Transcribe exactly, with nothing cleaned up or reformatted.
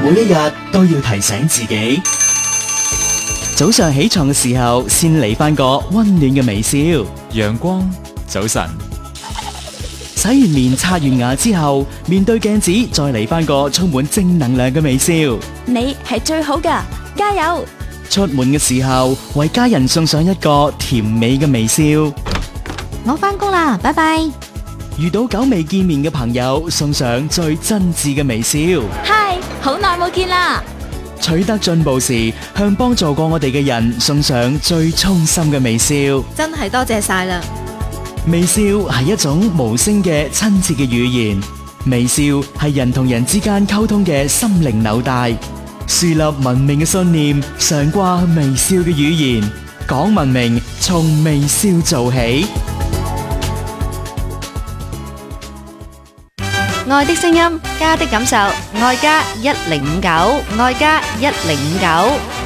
每一日都要提醒自己，早上起床嘅時候先嚟返個溫暖嘅微笑。 陽光，早晨。 洗完面刷完牙之後，面對鏡子再嚟返個充滿正能量嘅微笑。 你係最好㗎，加油！ 出門嘅時候，為家人送上一個甜美嘅微笑。 我返工啦，拜拜。 遇到久未見面嘅朋友，送上最真摯嘅微笑。 嗨，好耐冇見啦！ 取得進步時，向幫助過我哋嘅人送上最衷心嘅微笑。 真係多謝晒啦！ 微笑係一種無聲嘅親切嘅語言，微笑係人同人之間溝通嘅心靈紐帶。樹立文明嘅信念，常掛微笑嘅語言，講文明從微笑做起。 愛的聲音，家的感受，愛家一零五九，愛家一零五九。